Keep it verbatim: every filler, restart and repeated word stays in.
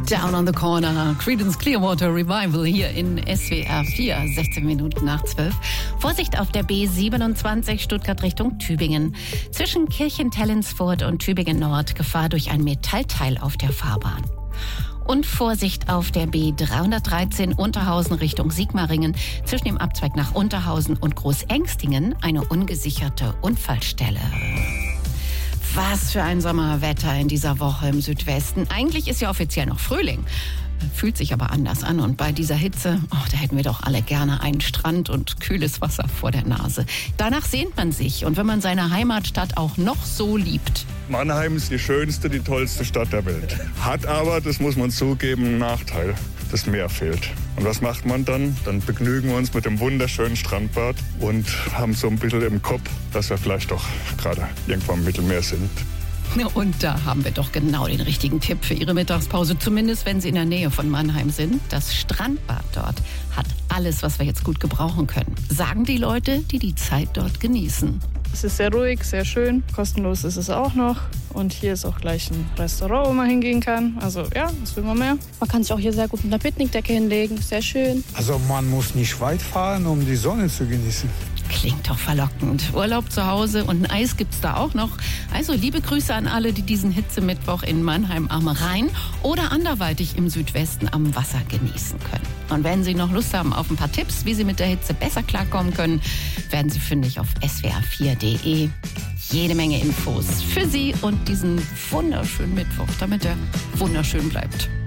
Down on the Corner, Creedence Clearwater Revival hier in S W R vier, sechzehn Minuten nach zwölf. Vorsicht auf der B siebenundzwanzig Stuttgart Richtung Tübingen. Zwischen Kirchentellensfurt und Tübingen Nord Gefahr durch ein Metallteil auf der Fahrbahn. Und Vorsicht auf der B dreihundertdreizehn Unterhausen Richtung Sigmaringen. Zwischen dem Abzweig nach Unterhausen und Großengstingen eine ungesicherte Unfallstelle. Was für ein Sommerwetter in dieser Woche im Südwesten. Eigentlich ist ja offiziell noch Frühling. Fühlt sich aber anders an. Und bei dieser Hitze, oh, da hätten wir doch alle gerne einen Strand und kühles Wasser vor der Nase. Danach sehnt man sich. Und wenn man seine Heimatstadt auch noch so liebt. Mannheim ist die schönste, die tollste Stadt der Welt. Hat aber, das muss man zugeben, einen Nachteil. Das Meer fehlt. Und was macht man dann? Dann begnügen wir uns mit dem wunderschönen Strandbad und haben so ein bisschen im Kopf, dass wir vielleicht doch gerade irgendwo am Mittelmeer sind. Und da haben wir doch genau den richtigen Tipp für Ihre Mittagspause, zumindest wenn Sie in der Nähe von Mannheim sind. Das Strandbad dort hat alles, was wir jetzt gut gebrauchen können, sagen die Leute, die die Zeit dort genießen. Es ist sehr ruhig, sehr schön, kostenlos ist es auch noch. Und hier ist auch gleich ein Restaurant, wo man hingehen kann. Also ja, was will man mehr? Man kann sich auch hier sehr gut mit einer Picknickdecke hinlegen, sehr schön. Also man muss nicht weit fahren, um die Sonne zu genießen. Klingt doch verlockend. Urlaub zu Hause und ein Eis gibt's da auch noch. Also liebe Grüße an alle, die diesen Hitzemittwoch in Mannheim am Rhein oder anderweitig im Südwesten am Wasser genießen können. Und wenn Sie noch Lust haben auf ein paar Tipps, wie Sie mit der Hitze besser klarkommen können, werden Sie fündig auf S W R vier Punkt de. Jede Menge Infos für Sie und diesen wunderschönen Mittwoch, damit er wunderschön bleibt.